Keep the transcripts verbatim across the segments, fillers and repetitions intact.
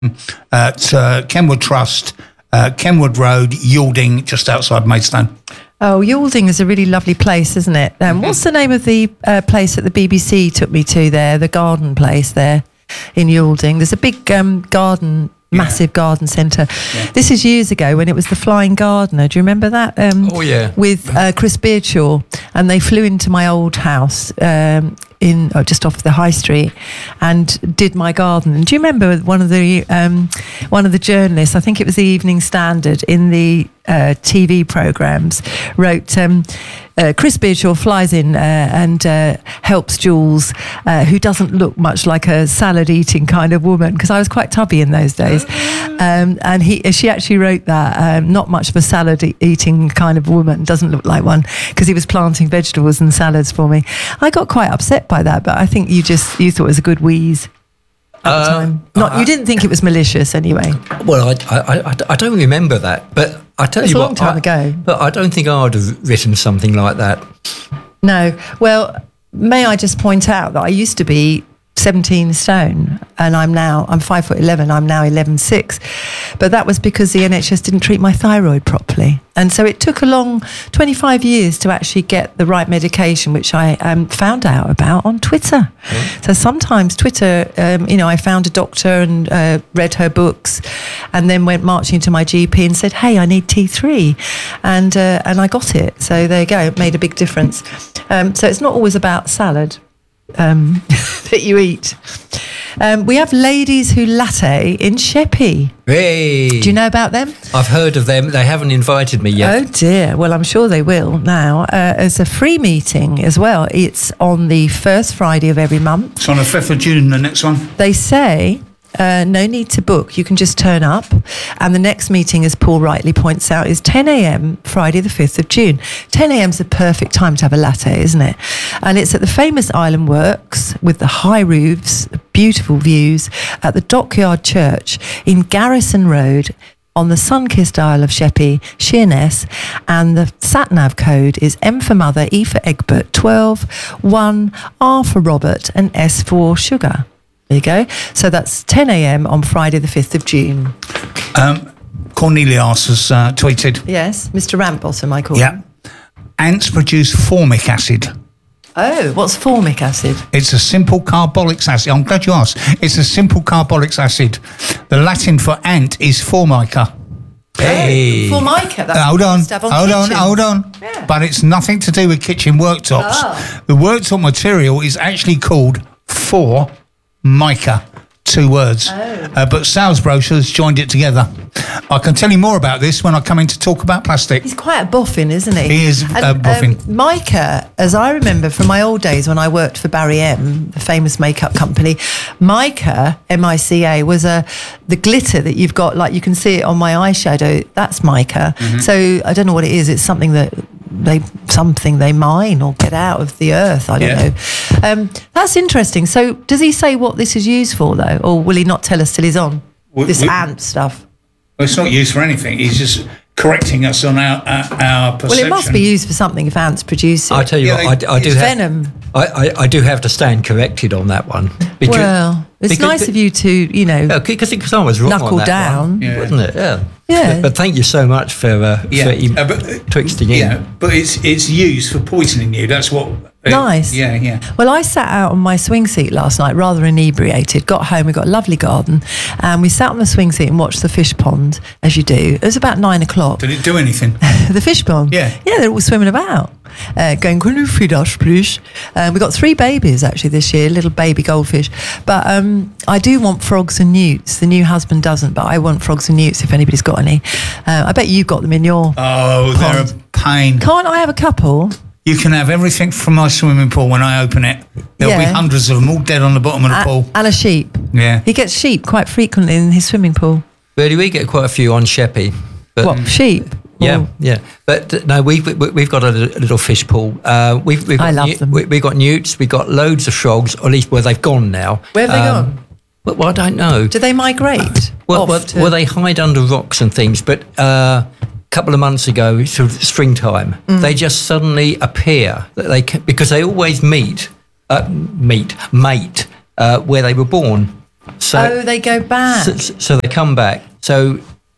at uh, Kenwood Trust, uh, Kenwood Road, Yalding, just outside Maidstone. Oh, Yalding is a really lovely place, isn't it? Um, mm-hmm. What's the name of the uh, place that the B B C took me to there, the garden place there in Yalding? There's a big um, garden, massive yeah. garden centre. Yeah. This is years ago when it was the Flying Gardener. Do you remember that? Um, oh, yeah. With uh, Chris Beardshaw. And they flew into my old house um, in oh, just off the high street and did my garden. And do you remember one of the um, one of the journalists, I think it was the Evening Standard, in the uh, T V programmes, wrote... Um, Uh, Chris Beardshaw flies in uh, and uh, helps Jules, uh, who doesn't look much like a salad-eating kind of woman, because I was quite tubby in those days. Um, and he, she actually wrote that, um, not much of a salad-eating kind of woman, doesn't look like one, because he was planting vegetables and salads for me. I got quite upset by that, but I think you just you thought it was a good wheeze at uh, the time. Not, uh, you didn't think it was malicious anyway. Well, I, I, I, I don't remember that, but I tell it's you a what, long time I, ago. But I don't think I would have written something like that. No. Well, may I just point out that I used to be seventeen stone and I'm now, I'm five foot eleven, I'm now eleven six. But that was because the N H S didn't treat my thyroid properly. And so it took a long twenty-five years to actually get the right medication, which I um, found out about on Twitter. Mm. So sometimes Twitter, um, you know, I found a doctor and uh, read her books and then went marching to my G P and said, hey, I need T three. And, uh, and I got it. So there you go. It made a big difference. Um, so it's not always about salad. Um, that you eat. Um, we have Ladies Who Latte in Sheppey. Hey. Do you know about them? I've heard of them. They haven't invited me yet. Oh dear. Well, I'm sure they will now. Uh, it's a free meeting as well. It's on the first Friday of every month. It's on the fifth of June, the next one. They say... Uh, no need to book. You can just turn up. And the next meeting, as Paul rightly points out, is ten a.m. Friday the fifth of June. ten a.m. is the perfect time to have a latte, isn't it? And it's at the famous Island Works with the high roofs, the beautiful views at the Dockyard Church in Garrison Road on the sun-kissed Isle of Sheppey, Sheerness, and the sat-nav code is M for Mother, E for Egbert, twelve, one, R for Robert, and S for Sugar. There you go. So that's ten a.m. on Friday the fifth of June. Um, Cornelius has uh, tweeted. Yes, Mister Rampbottom, I call yeah. him. Ants produce formic acid. Oh, what's formic acid? It's a simple carbolic acid. I'm glad you asked. It's a simple carbolic acid. The Latin for ant is formica. Hey. Oh, formica. That's uh, hold on, on hold on, kitchens. hold on. Yeah. But it's nothing to do with kitchen worktops. Oh. The worktop material is actually called for mica, two words. Oh. Uh, but sales brochures joined it together. I can tell you more about this when I come in to talk about plastic. He's quite a boffin, isn't he? He is a and, boffin. Um, mica, as I remember from my old days when I worked for Barry M, the famous makeup company, mica, M I C A, was a the glitter that you've got, like you can see it on my eyeshadow, that's mica. Mm-hmm. So I don't know what it is. It's something that they something they mine or get out of the earth. I don't yeah. know. Um, that's interesting. So does he say what this is used for, though? Or will he not tell us till he's on? We, this we, ant stuff. Well, it's not used for anything. He's just correcting us on our our, our perception. Well, it must be used for something if ants produce it. I tell you yeah, what, they, I, I do it's have venom. I, I, I do have to stand corrected on that one. Because, well, it's because, nice of you to, you know, yeah, because, because I was wrong knuckle on that down, one, yeah. wasn't it? Yeah. Yeah. But, but thank you so much for uh, yeah. for e- uh, but, twisting in. Yeah, but it's it's used for poisoning you. That's what. It, nice. Yeah, yeah. Well, I sat out on my swing seat last night, rather inebriated. Got home, we got a lovely garden, and we sat on the swing seat and watched the fish pond, as you do. It was about nine o'clock. Did it do anything? The fish pond. Yeah. Yeah, they're all swimming about. Uh, going, can you feed us, please? Um, we got three babies actually this year, little baby goldfish. But um, I do want frogs and newts. The new husband doesn't, but I want frogs and newts if anybody's got any. Uh, I bet you've got them in your Oh, pond. they're a pain. Can't I have a couple? You can have everything from my swimming pool when I open it. There'll Yeah. be hundreds of them all dead on the bottom of the A- pool. and a sheep. Yeah. He gets sheep quite frequently in his swimming pool. Really, we get quite a few on Sheppey. But What, sheep? Yeah, Or- yeah. But uh, no, we've we, we've got a little fish pool. Uh, we've we've got I love new- them. We, we've got newts. We've got loads of frogs. Or at least where they've gone now. Where have they Um, gone? Well, well, I don't know. Do they migrate? Well, off well, to- well, they hide under rocks and things. But uh, a couple of months ago, sort of springtime, Mm. they just suddenly appear. That they ca- because they always meet, uh, meet, mate uh, where they were born. So, oh, they go back. So, so they come back. So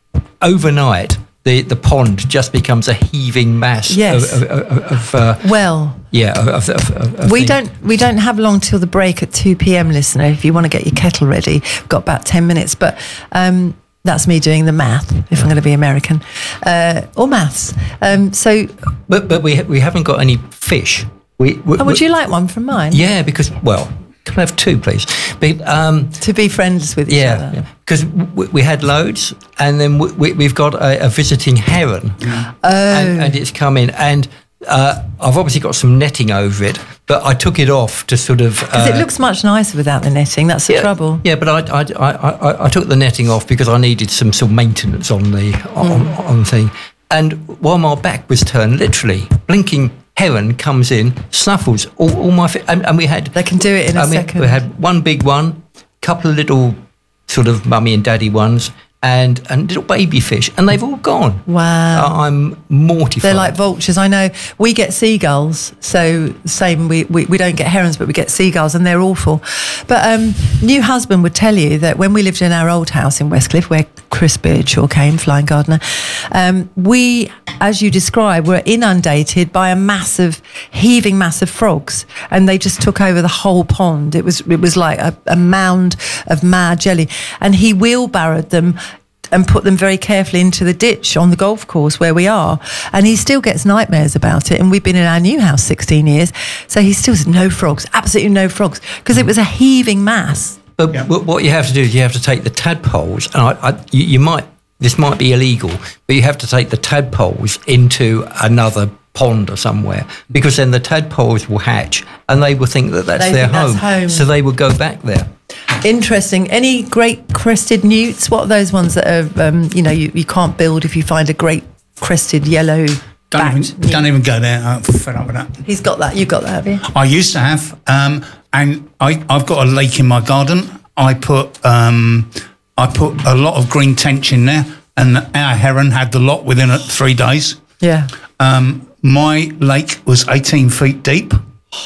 overnight, the, the pond just becomes a heaving mass. Yes. Of, of, of, of uh, well, yeah. Of, of, of, of we things. don't we don't have long till the break at two p.m. listener. If you want to get your kettle ready, we've got about ten minutes. But um, that's me doing the math. If I'm going to be American, uh, or maths. Um, so, But but we we haven't got any fish. We, we oh, would we, you like one from mine? Yeah, because well, can I have two, please? But, um, To be friends with each yeah, other. because we, we had loads, and then we, we, we've got a, a visiting heron, Oh. and, and it's come in, and uh, I've obviously got some netting over it, but I took it off to sort of Because uh, it looks much nicer without the netting. That's the yeah, trouble. Yeah, but I, I, I, I, I took the netting off because I needed some sort of maintenance on the on, Mm. on the thing, and while my back was turned, literally blinking heron comes in, snuffles all, all my fi- and, and we had They can do it in a I mean, second. we had one big one, couple of little sort of mummy and daddy ones, and and little baby fish, and they've all gone. Wow. I- I'm mortified. They're like vultures. I know we get seagulls, so same. We, we, we don't get herons, but we get seagulls, and they're awful. But um, new husband would tell you that when we lived in our old house in Westcliff, where Chris Beardshaw came, flying gardener, um, we, as you described, were inundated by a massive, heaving mass of frogs, and they just took over the whole pond. It was it was like a, a mound of mad jelly, and he wheelbarrowed them and put them very carefully into the ditch on the golf course where we are. And he still gets nightmares about it. And we've been in our new house sixteen years. So he still says, no frogs, absolutely no frogs, because it was a heaving mass. But Yeah. what what you have to do is you have to take the tadpoles, and I, I, you, you might, this might be illegal, but you have to take the tadpoles into another pond or somewhere, because then the tadpoles will hatch and they will think that that's They their think that's home. home. So they will go back there. Interesting. Any great crested newts? What are those ones that are, um, you know, you, you can't build if you find a great crested yellow Don't backed even, newt? don't even go there. I'm fed up with that. He's got that. You've got that, have you? I used to have, um, and I, I've got a lake in my garden. I put um, I put a lot of green tench in there, and our heron had the lot within uh, three days. Yeah. Um, my lake was eighteen feet deep,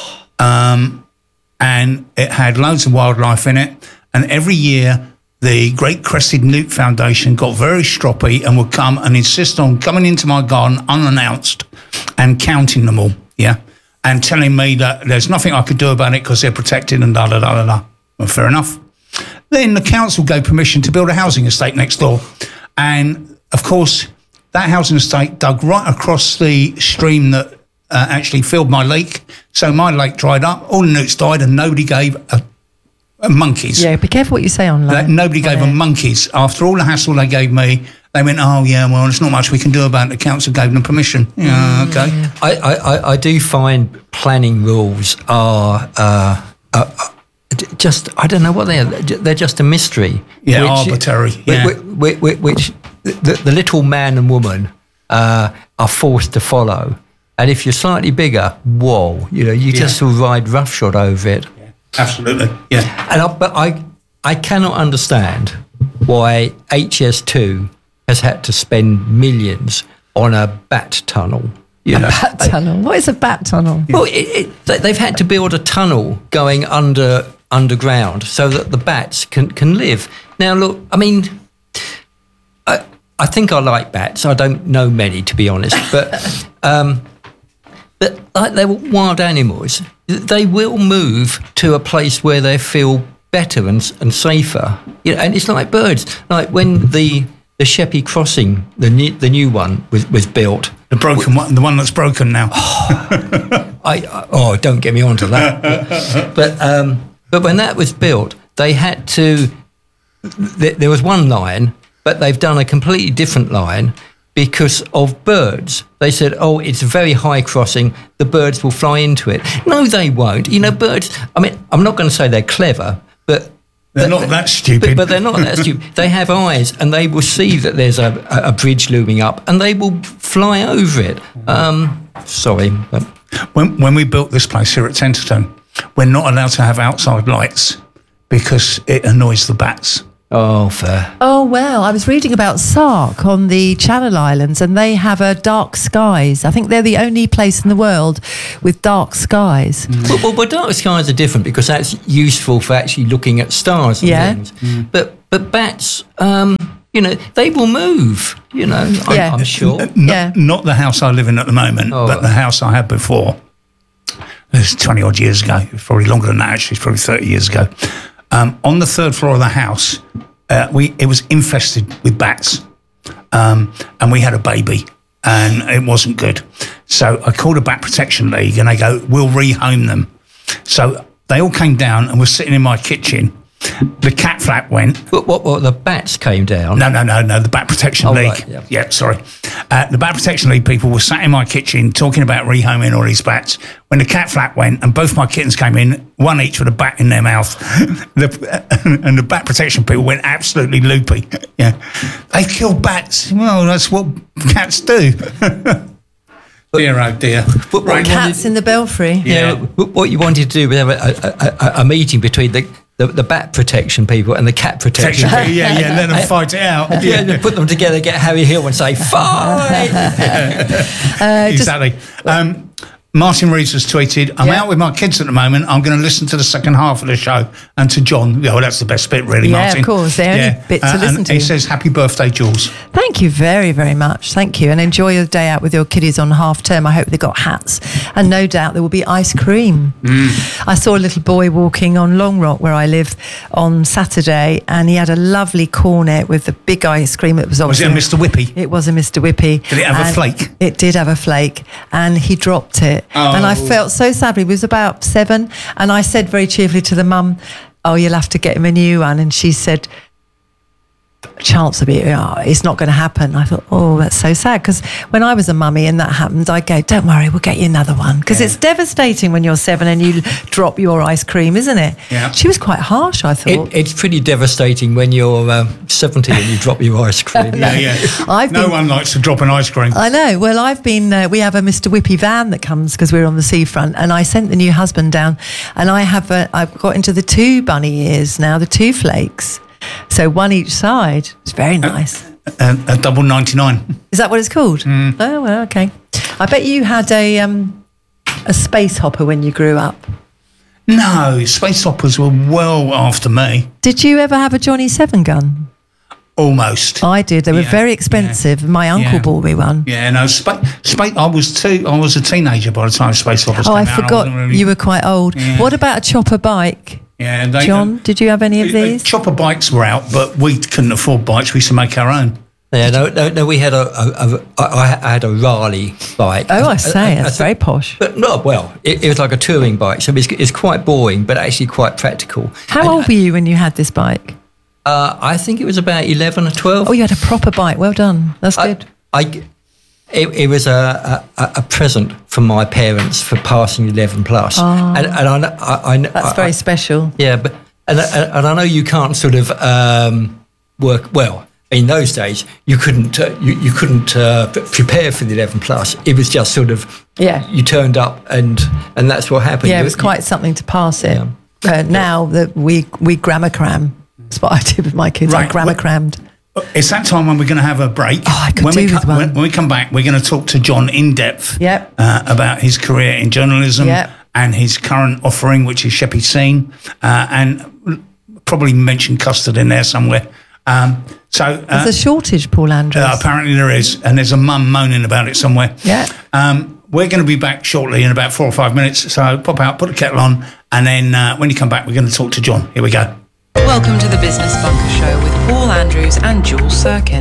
um, and it had loads of wildlife in it. And every year, the Great Crested Newt Foundation got very stroppy and would come and insist on coming into my garden unannounced and counting them all, yeah, and telling me that there's nothing I could do about it because they're protected and da da da da da. Well, fair enough. Then the council gave permission to build a housing estate next door, and of course, that housing estate dug right across the stream that uh, actually filled my lake. So my lake dried up, all the newts died, and nobody gave a, a monkeys. Yeah, be careful what you say online. That nobody gave On them air. monkeys. After all the hassle they gave me, they went, oh, yeah, well, there's not much we can do about it. The council gave them permission. Yeah, Mm. okay. I, I, I- I do find planning rules are uh, uh, uh, just, I don't know what they are. They're just a mystery. Yeah, arbitrary, yeah. Which, which, which, which the, the little man and woman uh, are forced to follow. And if you're slightly bigger, whoa, you know, you Yeah. just sort of ride roughshod over it. Yeah, absolutely, yeah. And I, but I, I cannot understand why H S two has had to spend millions on a bat tunnel. You know, Bat tunnel. What is a bat tunnel? well, it, it, they- they've had to build a tunnel going under underground so that the bats can, can live. Now, look, I mean, I, I think I like bats. I don't know many, to be honest, but um, but like they're wild animals. They will move to a place where they feel better and and safer. You know, and it's like birds. Like when the the Sheppey Crossing, the new the new one was was built. The broken one, the one that's broken now. I, I oh, don't get me onto that. But but, um, but when that was built, they had to. Th- there was one line, but they've done a completely different line because of birds. They said, "Oh, it's a very high crossing. The birds will fly into it." No, they won't. You know, birds. I mean, I'm not going to say they're clever, but. They're but- not that stupid. But, but they're not that stupid. They have eyes, and they will see that there's a, a, a bridge looming up, and they will fly over it. Um, sorry, but When, when we built this place here at Tenterton, we're not allowed to have outside lights because it annoys the bats. Oh, fair. Oh, well, I was reading about Sark on the Channel Islands, and they have a dark skies. I think they're the only place in the world with dark skies. Mm. Well, well, well, dark skies are different because that's useful for actually looking at stars and Yeah. things. Mm. But but bats, um, you know, they will move. You know, I'm, Yeah. I'm sure. N- Yeah. Not the house I live in at the moment, Oh. but the house I had before. It was twenty odd years ago. It was probably longer than that, actually. It's probably thirty years ago. Um, on the third floor of the house, uh, we it was infested with bats. Um, and we had a baby, and it wasn't good. So I called a Bat Protection League, and they go, we'll rehome them. So they all came down and were sitting in my kitchen. The cat flap went. But what, what, the bats came down? No, no, no, no, the Bat Protection Oh, League. right, yeah. sorry. Uh, the Bat Protection League people were sat in my kitchen talking about rehoming all these bats. When the cat flap went and both my kittens came in, one each with a bat in their mouth, the, and the Bat Protection people went absolutely loopy. Yeah, they killed bats. Well, that's what cats do. Dear, oh dear. But what you Cats in the belfry. Yeah. Yeah. What what you wanted to do was have a, a, a, a meeting between the, the, the bat protection people and the cat protection Protection, people. yeah, yeah, let them fight it out. Yeah, and put them together, get Harry Hill and say, fight! Uh, just- Exactly. Um, Martin Reeves has tweeted, I'm Yeah. out with my kids at the moment. I'm going to listen to the second half of the show. And to John, yeah, well, that's the best bit, really, Yeah, of Martin. course, the only bit to Uh, listen and to. He says, happy birthday, Jules. Thank you very, very much. Thank you. And enjoy your day out with your kiddies on half term. I hope they got hats. And no doubt there will be ice cream. I saw a little boy walking on Long Rock, where I live, on Saturday, and he had a lovely cornet with the big ice cream. It was Was it a obviously- Mister Whippy? It was a Mister Whippy. Did it have a And flake? It did have a flake, and he dropped it. And I Oh. felt so sad. He was about seven, and I said very cheerfully to the mum, oh, you'll have to get him a new one. And she said, chance of it, oh, it's not going to happen. I thought, oh, that's so sad, because when I was a mummy and that happened, I'd go, don't worry, we'll get you another one, because Yeah. it's devastating when you're seven and you drop your ice cream, isn't it? Yeah. She was quite harsh, I It, thought. it's pretty devastating when you're uh, seventy and you drop your ice cream. Yeah, yeah. I've no been- one likes to drop an ice cream. I know. Well, I've been, uh, we have a Mister Whippy van that comes because we're on the seafront, and I sent the new husband down, and I have, a, I've got into the two bunny ears now, the two flakes. So one each side. It's very nice. A, a double ninety-nine. Is that what it's called? Mm. Oh, well, okay. I bet you had a um, a space hopper when you grew up. No, space hoppers were well after me. Did you ever have a Johnny Seven gun? Almost. I did. They were Yeah, very expensive. My uncle Yeah. bought me one. Yeah, no, space. Spa- I was two. I was a teenager by the time space hoppers Oh, came I out. forgot wasn't really- you were quite old. Yeah. What about a chopper bike? Yeah, they, John, did you have any of uh, these? Chopper bikes were out, but we couldn't afford bikes. We used to make our own. Yeah, no, no, no. We had a, a, a I I had a Raleigh bike. Oh, I say, A- a- that's a- very posh. But not well. It, it was like a touring bike, so it's, it's quite boring, but actually quite practical. How And old were you when you had this bike? Uh, I think it was about eleven or twelve. Oh, you had a proper bike. Well done. That's I, good. I, it, it was a, a, a present from my parents for passing eleven plus, and, and I, I, I That's I, very I, special. yeah, but and, and I know you can't sort of um, work well. In those days, you couldn't uh, you, you couldn't uh, p- prepare for the eleven plus. It was just sort of Yeah. you turned up and and that's what happened. Yeah, it You- was quite something to pass it. Yeah. Uh, now that we we grammar cram. That's what I did with my kids. I Right, grammar well- crammed. It's that time when we're going to have a break. Oh, I could when do we with co- one. When, when we come back, we're going to talk to John in depth Yep. uh, about his career in journalism Yep. and his current offering, which is Sheppey Scene, uh, and probably mention custard in there somewhere. Um, so uh, There's a shortage, Paul Andrews. uh, apparently there is, and there's a mum moaning about it somewhere. Yeah. Um, we're going to be back shortly in about four or five minutes. So pop out, put the kettle on, and then uh, when you come back, we're going to talk to John. Here we go. Welcome to the Business Bunker Show with Paul Andrews and Jules Sirkin.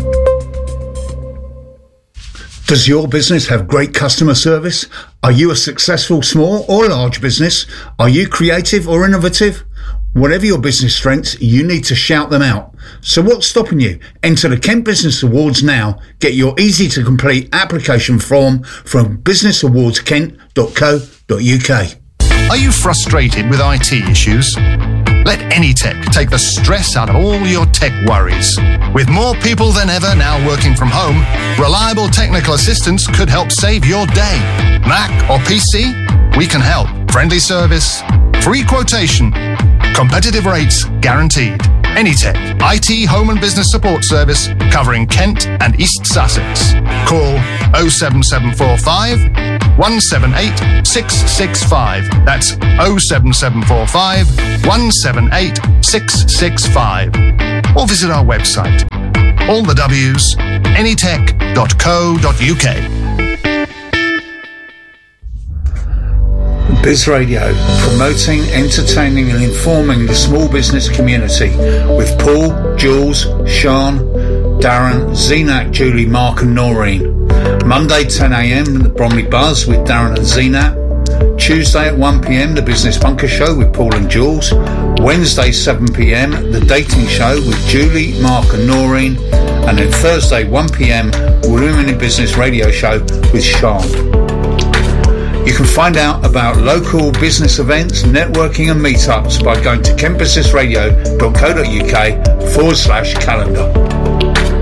Does your business have great customer service? Are you a successful small or large business? Are you creative or innovative? Whatever your business strengths, you need to shout them out. So what's stopping you? Enter the Kent Business Awards now. Get your easy to complete application form from business awards kent dot co dot uk. Are you frustrated with I T issues? Let AnyTech take the stress out of all your tech worries. With more people than ever now working from home, reliable technical assistance could help save your day. Mac or P C? We can help. Friendly service, free quotation, competitive rates guaranteed. Anytech, I T home and business support service covering Kent and East Sussex. Call oh seven seven four five, one seven eight, six six five. That's oh seven seven four five, one seven eight, six six five. Or visit our website. All the W's, anytech dot co dot U K. Biz Radio, promoting, entertaining and informing the small business community with Paul, Jules, Sean, Darren, Zenat, Julie, Mark and Noreen. Monday ten a.m. the Bromley Buzz with Darren and Zenat. Tuesday at one p.m. the Business Bunker Show with Paul and Jules. Wednesday seven p.m. the Dating Show with Julie, Mark and Noreen. And then Thursday one p.m. Women in Business Radio Show with Sean. You can find out about local business events, networking and meetups by going to kent business radio dot co dot U K forward slash calendar.